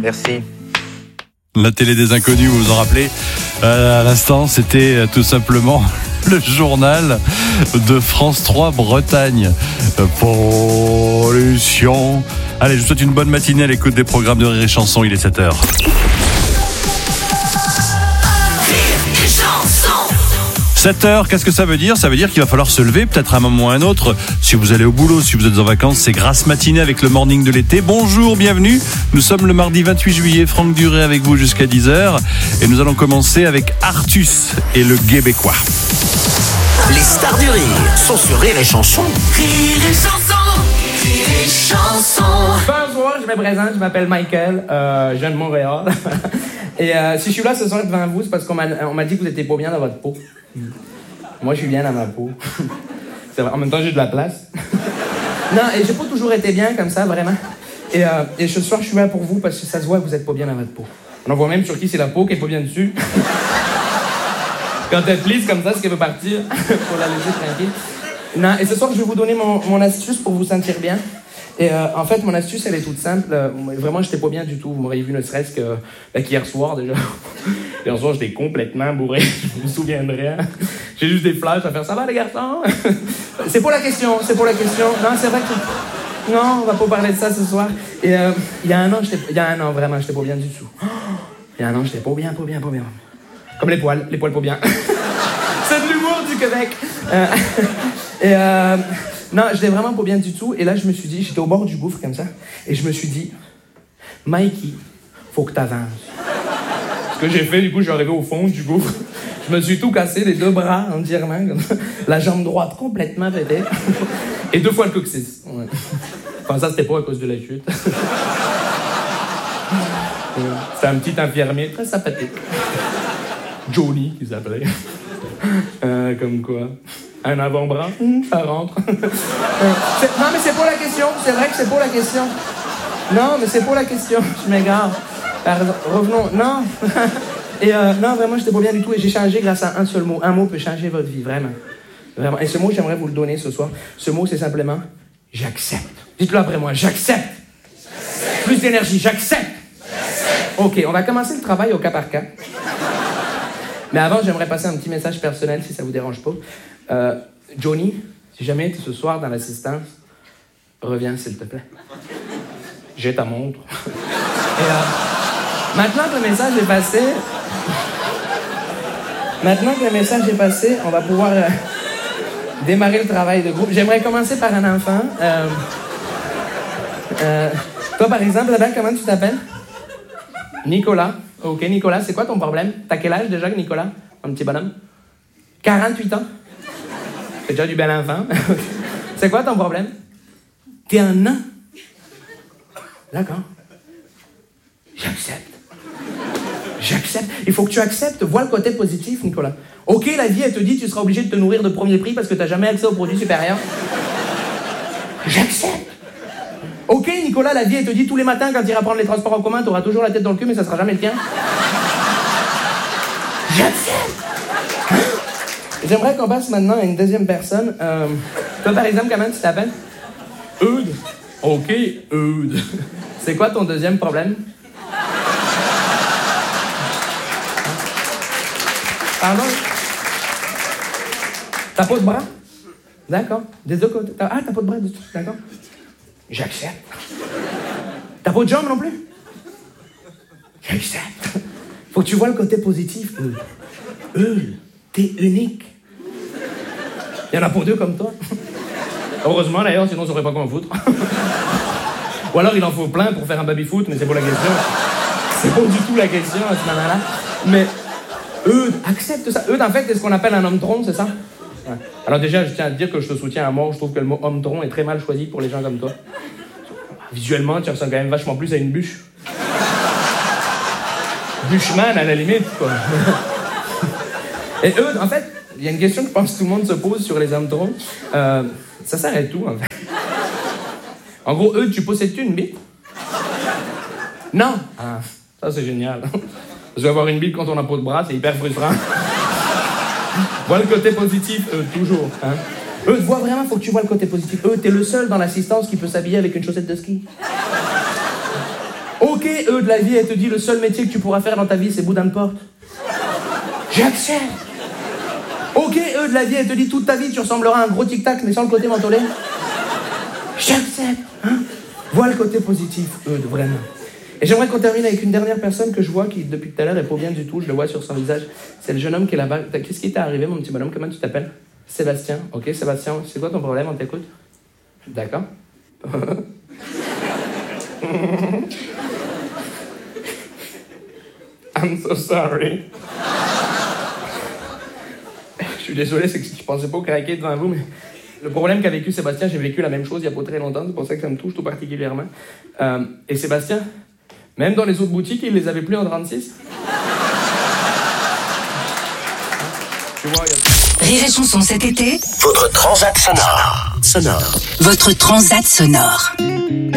Merci. La télé des inconnus, vous vous en rappelez, à l'instant, c'était tout simplement le journal de France 3 Bretagne. Pollution. Allez, je vous souhaite une bonne matinée à l'écoute des programmes de Rire et Chanson, il est 7h. 7h, qu'est-ce que ça veut dire ? Ça veut dire qu'il va falloir se lever, peut-être à un moment ou à un autre. Si vous allez au boulot, si vous êtes en vacances, c'est grasse matinée avec le morning de l'été. Bonjour, bienvenue. Nous sommes le mardi 28 juillet. Franck Duré avec vous jusqu'à 10h. Et nous allons commencer avec Artus et le Québécois. Les stars du rire sont sur Rire et Chanson. Rire et Chanson, Rire et Chanson. Bonjour, je me présente, je m'appelle Michael, je viens de Montréal. Et si je suis là ce soir devant vous, c'est parce qu'on m'a dit que vous étiez pas bien dans votre peau. Moi, je suis bien dans ma peau. C'est vrai. En même temps, j'ai de la place. Non, et j'ai pas toujours été bien comme ça, vraiment. Et ce soir, je suis là pour vous parce que ça se voit que vous êtes pas bien dans votre peau. On en voit même sur qui c'est la peau qui est pas bien dessus. Quand elle plisse comme ça, c'est qu'elle veut partir. Faut la laisser tranquille. Non, et ce soir, je vais vous donner mon astuce pour vous sentir bien. Et en fait, mon astuce, elle est toute simple. Vraiment, j'étais pas bien du tout. Vous m'auriez vu ne serait-ce que qu'hier soir, déjà. Hier soir, j'étais complètement bourré. Je me souviendrai. J'ai juste des flashs à faire. Ça va, les garçons? C'est pas la question. Non, c'est vrai que... Non, on va pas parler de ça ce soir. Et il y a un an, vraiment, j'étais pas bien du tout. Il y a un an, j'étais pas bien. Comme les poils pas bien. C'est de l'humour du Québec. Non, j'étais vraiment pas bien du tout. Et là, je me suis dit, j'étais au bord du gouffre comme ça. Et je me suis dit, Mikey, faut que t'avances. Ce que j'ai fait, du coup, je suis arrivé au fond du gouffre. Je me suis tout cassé, les deux bras entièrement, comme ça. La jambe droite complètement pétée. Et 2 fois le coccyx. Ouais. Enfin, ça, c'était pas à cause de la chute. C'était un petit infirmier très sympathique. Johnny, qui s'appelait. Comme quoi. Un avant-bras, ça rentre. Non, mais c'est pas la question. C'est vrai que c'est pas la question. Non, mais c'est pas la question. Je m'égare. Pardon. Revenons. Non. Et non, vraiment, j'étais pas bien du tout. Et j'ai changé grâce à un seul mot. Un mot peut changer votre vie, vraiment. Vraiment. Et ce mot, j'aimerais vous le donner ce soir. Ce mot, c'est simplement j'accepte. Dites-le après moi. J'accepte. Plus d'énergie. J'accepte. OK, on va commencer le travail au cas par cas. Mais avant, j'aimerais passer un petit message personnel, si ça vous dérange pas. Johnny, si jamais tu es ce soir dans l'assistance, reviens, s'il te plaît. J'ai ta montre. Et maintenant que le message est passé, on va pouvoir démarrer le travail de groupe. J'aimerais commencer par un enfant. Toi, par exemple, là-bas, comment tu t'appelles? Nicolas. OK, Nicolas, c'est quoi ton problème? T'as quel âge déjà, Nicolas? Un petit bonhomme? 48 ans? C'est déjà du bel enfant. C'est quoi ton problème? T'es un nain. D'accord. J'accepte. Il faut que tu acceptes. Vois le côté positif, Nicolas. OK, la vie, elle te dit tu seras obligé de te nourrir de premier prix parce que t'as jamais accès aux produits supérieurs. J'accepte. OK, Nicolas, la vie, elle te dit tous les matins quand tu iras prendre les transports en commun, t'auras toujours la tête dans le cul, mais ça sera jamais le tien. J'accepte. J'aimerais qu'on passe maintenant à une deuxième personne. Toi, par exemple, comment tu t'appelles? Eudes. OK, Eudes. C'est quoi ton deuxième problème? Pardon? T'as pas de bras? D'accord. Des deux côtés. T'as pas de bras du tout. D'accord. J'accepte. T'as pas de jambes non plus? J'accepte. Faut que tu vois le côté positif. T'es unique. Il y en a pas 2 comme toi. Heureusement d'ailleurs, sinon on saurait pas quoi en foutre. Ou alors il en faut plein pour faire un baby-foot, mais c'est pas la question. C'est pas du tout la question à ce moment-là. Mais accepte ça. En fait, c'est ce qu'on appelle un homme-tronc, c'est ça? Ouais. Alors déjà, je tiens à te dire que je te soutiens à mort. Je trouve que le mot homme-tronc est très mal choisi pour les gens comme toi. Visuellement, tu ressembles quand même vachement plus à une bûche. Bushman, à la limite, quoi. Et en fait, il y a une question que je pense que tout le monde se pose sur les hommes-troncs. Ça s'arrête où, en fait? En gros, tu possèdes-tu une bite? Non. Ah, ça, c'est génial. Parce qu'avoir une bite quand on n'a pas de bras, c'est hyper frustrant. Vois le côté positif, toujours. Hein? Vois vraiment, faut que tu vois le côté positif. T'es le seul dans l'assistance qui peut s'habiller avec une chaussette de ski. Ok, de la vie, elle te dit le seul métier que tu pourras faire dans ta vie, c'est boudin de porte. J'accepte. Ok, de la vie, elle te dit toute ta vie, tu ressembleras à un gros tic-tac, mais sans le côté mentholé. J'accepte. Hein. Vois le côté positif, vraiment. Et j'aimerais qu'on termine avec une dernière personne que je vois qui, depuis tout à l'heure, est pas bien du tout. Je le vois sur son visage. C'est le jeune homme qui est là-bas. Qu'est-ce qui t'est arrivé, mon petit bonhomme? Comment tu t'appelles? Sébastien. Ok, Sébastien, c'est quoi ton problème? On t'écoute? D'accord. I'm so sorry. Je suis désolé, c'est que je pensais pas au craquer devant vous, mais le problème qu'a vécu Sébastien, j'ai vécu la même chose il y a pas très longtemps, c'est pour ça que ça me touche tout particulièrement. Et Sébastien, même dans les autres boutiques, il les avait plus en 36. Tu vois, Rire et Chanson cet été. Votre transat sonore. Votre transat sonore.